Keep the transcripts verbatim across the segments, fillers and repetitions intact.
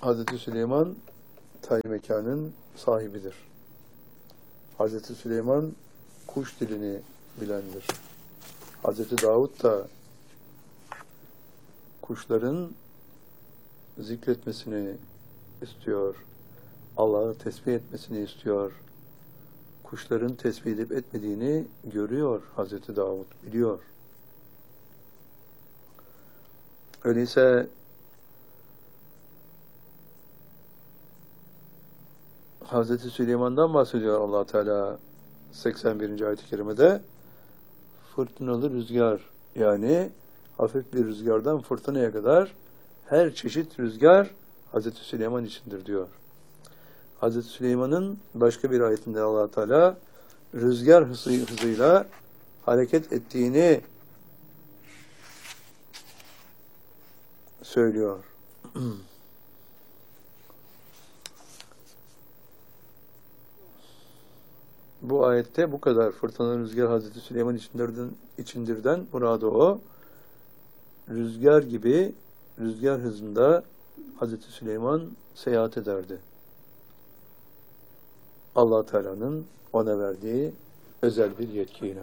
Hazreti Süleyman tay mekanın sahibidir. Hazreti Süleyman kuş dilini bilendir. Hazreti Davud da kuşların zikretmesini istiyor. Allah'ı tesbih etmesini istiyor. Kuşların tesbih edip etmediğini görüyor Hazreti Davud, biliyor. Öyleyse Hazreti Süleyman'dan bahsediyor Allah Teala seksen birinci ayet-i kerimede. Fırtınalı rüzgar, yani hafif bir rüzgardan fırtınaya kadar her çeşit rüzgar Hazreti Süleyman içindir diyor. Hazreti Süleyman'ın başka bir ayetinde Allah Teala rüzgar hızı, hızıyla hareket ettiğini söylüyor. Bu ayette bu kadar fırtınalı rüzgar Hazreti Süleyman içindirden, içindirden muradı o. Rüzgar gibi, rüzgar hızında Hazreti Süleyman seyahat ederdi. Allah Teala'nın ona verdiği özel bir yetkiyle.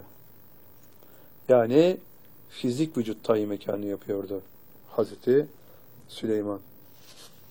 Yani fizik vücut tayin mekanı yapıyordu Hazreti Süleyman.